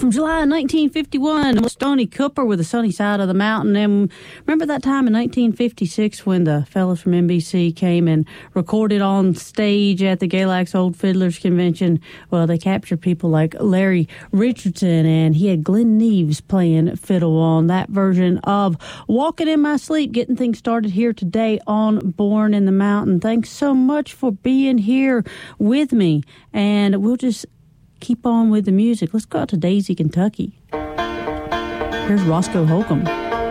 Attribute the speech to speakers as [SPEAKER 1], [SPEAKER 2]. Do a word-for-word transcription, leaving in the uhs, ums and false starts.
[SPEAKER 1] from July nineteen fifty-one. Stony Cooper with The Sunny Side of the Mountain. And remember that time in nineteen fifty-six when the fellas from N B C came and recorded on stage at the Galax Old Fiddlers Convention? Well, they captured people like Larry Richardson, and he had Glenn Neves playing fiddle on that version of Walking in My Sleep. Getting things started here today on Born in the Mountain. Thanks so much for being here with me. And we'll just keep on with the music. Let's go out to Daisy, Kentucky. Here's Roscoe Holcomb.